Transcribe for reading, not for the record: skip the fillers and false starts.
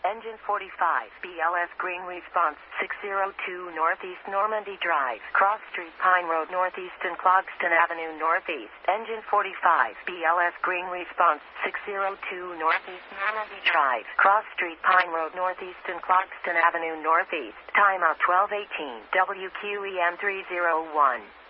Engine 45, BLS green response, 602 Northeast Normandy Drive, Cross Street, Pine Road Northeast and Clogston Avenue Northeast. Engine 45, BLS green response, 602 Northeast Normandy Drive, Cross Street, Pine Road Northeast and Clogston Avenue Northeast. Timeout 1218, WQEM 301.